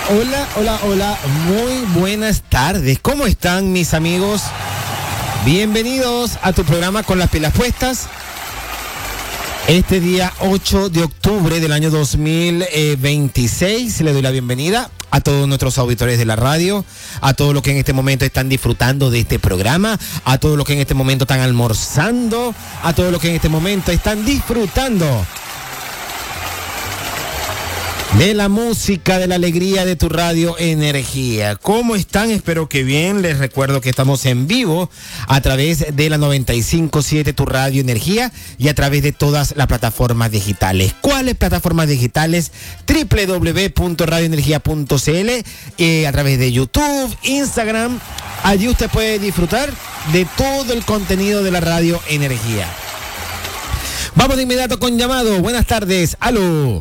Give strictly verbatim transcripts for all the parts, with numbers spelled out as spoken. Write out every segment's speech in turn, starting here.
Hola, hola, hola, muy buenas tardes. ¿Cómo están mis amigos? Bienvenidos a tu programa Con las Pilas Puestas. Este día ocho de octubre del año dos mil veintiséis, le doy la bienvenida a todos nuestros auditores de la radio, a todos los que en este momento están disfrutando de este programa, a todos los que en este momento están almorzando, a todos los que en este momento están disfrutando de la música, de la alegría de tu radio Energía. ¿Cómo están? Espero que bien. Les recuerdo que estamos en vivo a través de la noventa y cinco punto siete tu radio Energía y a través de todas las plataformas digitales. ¿Cuáles plataformas digitales? doble u doble u doble u punto radio energía punto c l, eh, a través de YouTube, Instagram. Allí usted puede disfrutar de todo el contenido de la radio Energía. Vamos de inmediato con llamado. Buenas tardes. Aló.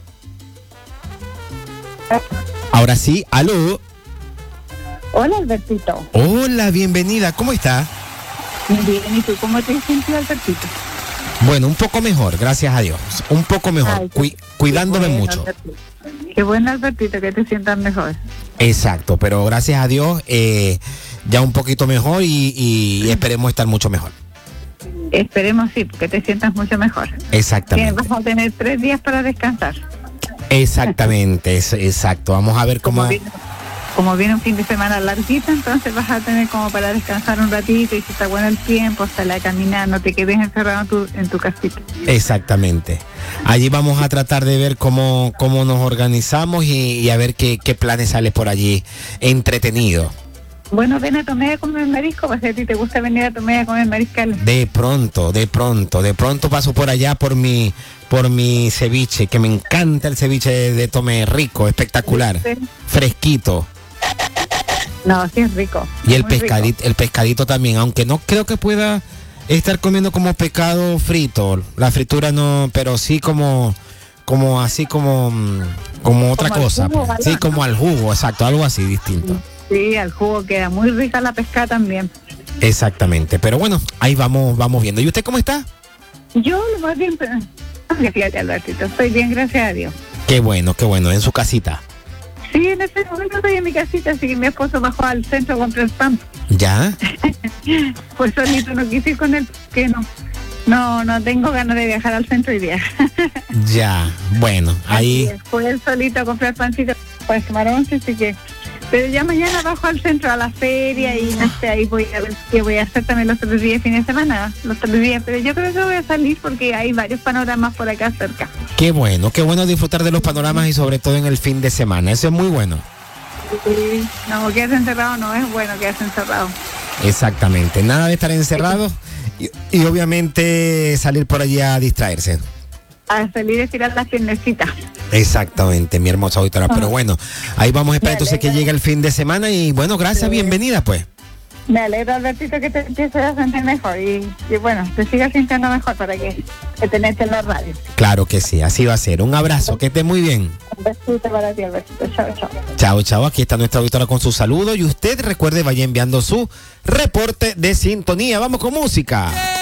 Ahora sí, aló. Hola, Albertito. Hola, bienvenida, ¿cómo está? Bien, ¿y tú cómo te has sentido, Albertito? Bueno, un poco mejor, gracias a Dios. Un poco mejor, Ay, Cui- cuidándome qué bueno, mucho. Albertito. Qué bueno, Albertito, que te sientas mejor. Exacto, pero gracias a Dios eh, ya un poquito mejor y, y esperemos estar mucho mejor. Esperemos, sí, que te sientas mucho mejor. Exactamente. Que vas a tener tres días para descansar. Exactamente, es, exacto. Vamos a ver cómo... Como viene, como viene un fin de semana larguito, entonces vas a tener como para descansar un ratito y si está bueno el tiempo, sal a caminar, no te quedes encerrado en tu, en tu casita. Exactamente. Allí vamos a tratar de ver cómo, cómo nos organizamos y, y a ver qué, qué planes sale por allí entretenido. Bueno, ven a Tomé a comer marisco, pues si a ti te gusta venir a Tomé a comer mariscal. De pronto, de pronto, de pronto paso por allá por mi, por mi ceviche, que me encanta el ceviche de, de Tomé, rico, espectacular, Sí. fresquito. No, sí es rico. Y el muy rico. pescadito, el pescadito también, aunque no creo que pueda estar comiendo como pescado frito, la fritura no, pero sí como, como así como, mm, como otra Como al cosa, jugo, pues. ¿verdad? Sí, como al jugo, exacto, algo así distinto. Sí, al jugo queda muy rica la pesca también. Exactamente, pero bueno, ahí vamos, vamos viendo. ¿Y usted cómo está? Yo lo más bien, pero- fíjate, Albertito, estoy bien, gracias a Dios. Qué bueno, qué bueno, en su casita. Sí, en este momento estoy en mi casita, así que mi esposo bajó al centro a comprar pan. ¿Ya? Pues solito no quise ir con él, que no, no, no tengo ganas de viajar al centro hoy día. Ya, bueno, ahí... Así es, fue él solito a comprar pancito para tomar once, así que... Pero ya mañana bajo al centro a la feria y no sé, ahí voy a ver qué voy a hacer también los otros días, fin de semana, los otros días. Pero yo creo que voy a salir porque hay varios panoramas por acá cerca. Qué bueno, qué bueno disfrutar de los panoramas y sobre todo en el fin de semana. Eso es muy bueno. Sí, no, quedarse encerrado no es bueno quedarse encerrado. Exactamente. Nada de estar encerrado y, y obviamente salir por allí a distraerse. A salir a estirar las piernecitas. Exactamente, mi hermosa auditora. Pero bueno, ahí vamos a esperar Me entonces que alegra. llegue el fin de semana y bueno, gracias, Sí. bienvenida pues. Me alegro, Albertito, que te empieces a sentir mejor y, y bueno, te sigas sintiendo mejor para que, que tenerte en la radio. Claro que sí, así va a ser. Un abrazo, que esté muy bien. Un besito para ti, Albertito. Chao, chao. Chao, chao, aquí está nuestra auditora con su saludo y usted recuerde, vaya enviando su reporte de sintonía. Vamos con música.